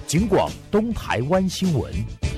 警广东台湾新闻。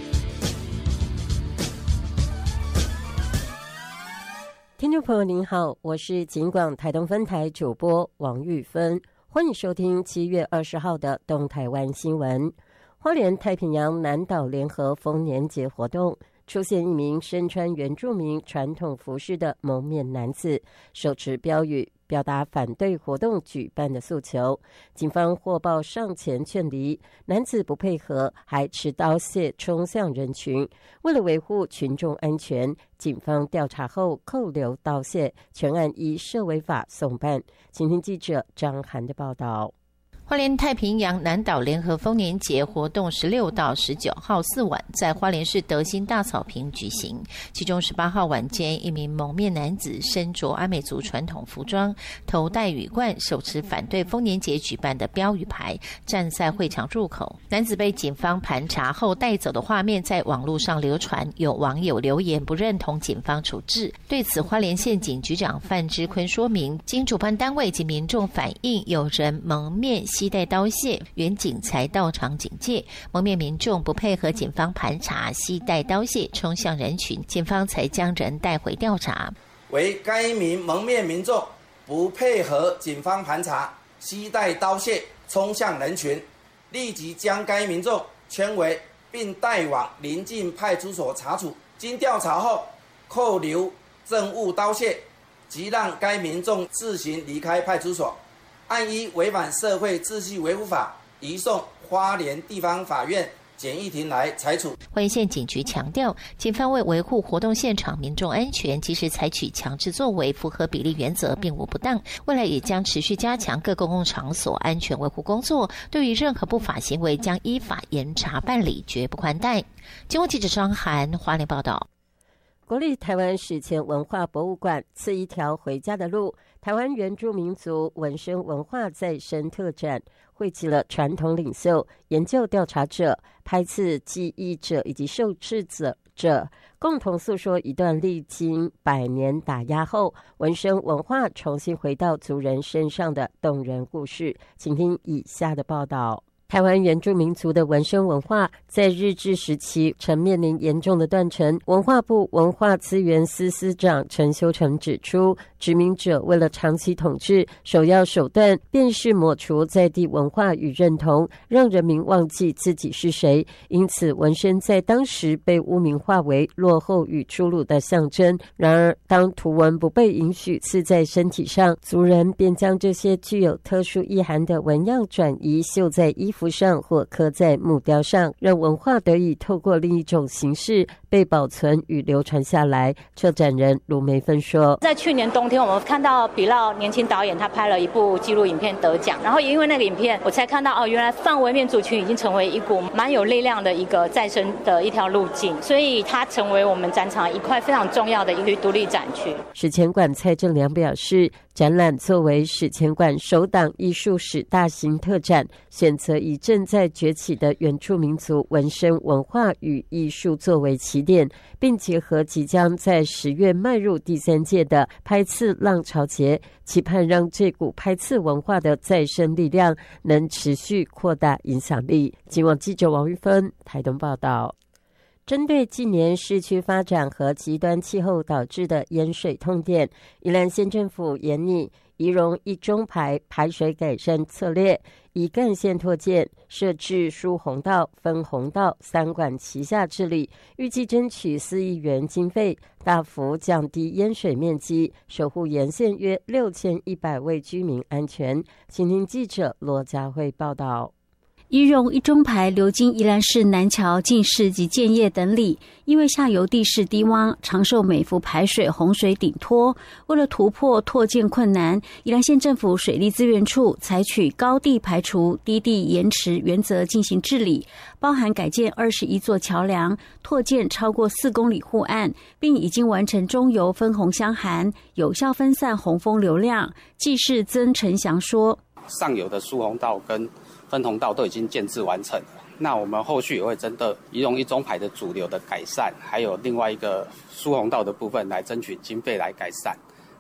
听众朋友您好，我是警广台东分台主播王玉芬，欢迎收听7月20号的东台湾新闻。花莲太平洋南岛联合丰年节活动出现一名身穿原住民传统服饰的蒙面男子，手持标语表达反对活动举办的诉求。警方获报上前劝离，男子不配合，还持刀械冲向人群。为了维护群众安全，警方调查后扣留刀械，全案依涉违法送办。请听记者张涵的报道。 花莲太平洋南岛联合丰年节活动16到19号4晚在花莲市德兴大草坪举行，其中18号晚间，一名蒙面男子身着阿美族传统服装，头戴羽冠，手持反对丰年节举办的标语牌，站在会场入口。男子被警方盘查后带走的画面在网络上流传，有网友留言不认同警方处置。对此，花莲县警局长范之坤说明，经主办单位及民众反映有人蒙面携带刀械，员警才到场警戒，蒙面民众不配合警方盘查，携带刀械冲向人群，警方才将人带回调查。 为该名蒙面民众不配合警方盘查，携带刀械冲向人群，立即将该民众圈围，并带往邻近派出所查处。经调查后，扣留证物刀械，即让该民众自行离开派出所。按依违反社会秩序维护法，移送花莲地方法院检疫庭来裁处。 花莲县警局强调，警方为维护活动现场民众安全，即使采取强制作为，符合比例原则，并无不当。未来也将持续加强各公共场所安全维护工作，对于任何不法行为将依法严查办理，绝不宽待。警广记者张涵花莲报道。 国立台湾史前文化博物馆赐一条回家的路，台湾原住民族纹身文化再生特展，汇集了传统领袖、研究调查者、拍刺记忆者以及受制者，共同诉说一段历经100年打压后，纹身文化重新回到族人身上的动人故事。请听以下的报道。台湾原住民族的纹身文化在日治时期曾面临严重的断层。文化部文化资源司司长陈修成指出，殖民者为了长期统治，首要手段便是抹除在地文化与认同，让人民忘记自己是谁。因此，纹身在当时被污名化为落后与粗鲁的象征。然而，当图文不被允许刺在身体上，族人便将这些具有特殊意涵的纹样转移绣在衣服上或刻在木雕上，让文化得以透过另一种形式被保存与流传下来。策展人卢梅芬说， 在去年冬天我们看到比烙年轻导演他拍了一部纪录影片得奖，然后也因为那个影片我才看到原来范围面族群已经成为一股蛮有力量的一个再生的一条路径，所以它成为我们展场一块非常重要的一个独立展区。 史前馆蔡正良表示，展览作为史前馆首档艺术史大型特展，选择以正在崛起的原住民族纹身文化与艺术作为起点，并结合即将在10月迈入第3届的拍刺浪潮节，期盼让这股拍刺文化的再生力量能持续扩大影响力。警广记者王玉芬台东报道。针对近年市区发展和极端气候导致的淹水痛点，宜兰县政府研拟宜容一中排排水改善策略，以干线拓建，设置疏洪道、分洪道3管齐下治理，预计争取4亿元经费，大幅降低淹水面积，守护沿线约6100位居民安全。请听记者罗佳慧报道。 宜容一中排流经宜兰市南桥、进士及建业等里，因为下游地势低洼，常受每幅排水洪水顶拖。为了突破拓建困难，宜兰县政府水利资源处采取高地排除、低地延迟原则进行治理，包含改建21座桥梁，拓建超过4公里护岸，并已经完成中游分洪相涵，有效分散洪峰流量。技士曾成祥说， 上游的疏洪道跟分洪道都已经建制完成了，那我们后续也会针对宜容一中排的主流的改善，还有另外一个疏洪道的部分来争取经费来改善。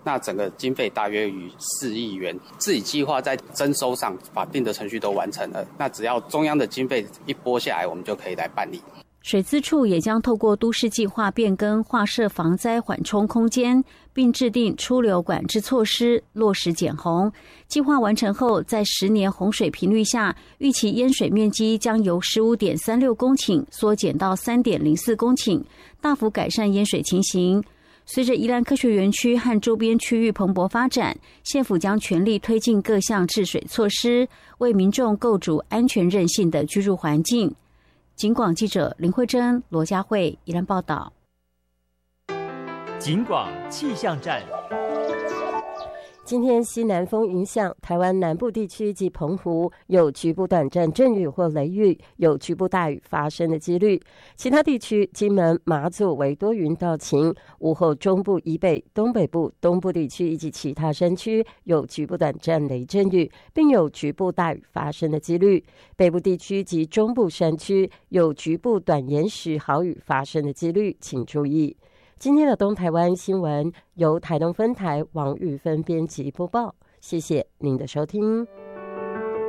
那整个经费大约逾4亿元，自己计划在征收上法定的程序都完成了，那只要中央的经费一拨下来，我们就可以来办理。 水资处也将透过都市计划变更划设防灾缓冲空间，并制定出流管制措施，落实减洪。计划完成后，在10年洪水频率下，预期淹水面积将由 15.36 公顷缩减到 3.04 公顷，大幅改善淹水情形。随着宜兰科学园区和周边区域蓬勃发展，县府将全力推进各项治水措施，为民众构筑安全韧性的居住环境。警广记者林慧珍、罗佳慧宜兰报道。 警广气象站。 今天西南风影响台湾南部地区及澎湖，有局部短暂阵雨或雷雨，有局部大雨发生的几率。其他地区金门、马祖为多云到晴，午后中部以北、东北部、东部地区以及其他山区有局部短暂雷阵雨，并有局部大雨发生的几率。北部地区及中部山区有局部短延时豪雨发生的几率，请注意。今天的东台湾新闻由台东分台王玉芬编辑播报，谢谢您的收听。